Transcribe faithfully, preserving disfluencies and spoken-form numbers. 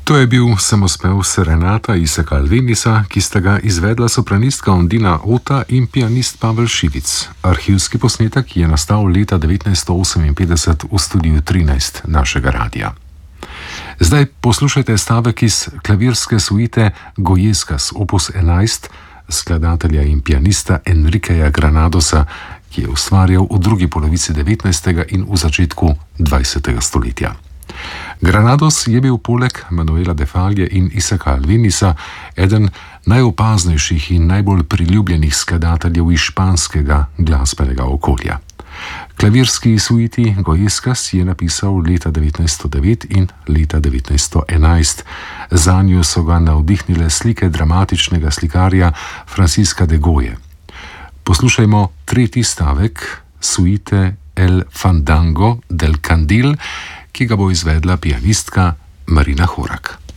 To je bil samospev Serenata Isaka Alvenisa, ki sta ga izvedla sopranistka Ondina Ota in pianist Pavel Šivic. Arhivski posnetek je nastal leta devetnajststo oseminpetdeset v studiu trinajst našega radia. Zdaj poslušajte stavek iz klavirske suite Gojeskas opus enajst skladatelja in pianista Enriqueja Granadosa, ki je ustvarjal v drugi polovici devetnajstega in v začetku dvajsetega stoletja. Granados je bil poleg Manuela de Falla in Isaka Alvenisa eden najopaznejših in najbolj priljubljenih skladateljev iz španskega glasbenega okolja. Klavirski suiti Gojeskas je napisal leta devetnajststo devet in leta devetnajststo enajst. Zanjo so ga navdihnile slike dramatičnega slikarja Francisca de Goye. Poslušajmo tretji stavek suite El Fandango del Candil, ki ga bo izvedla pianistka Marina Horak.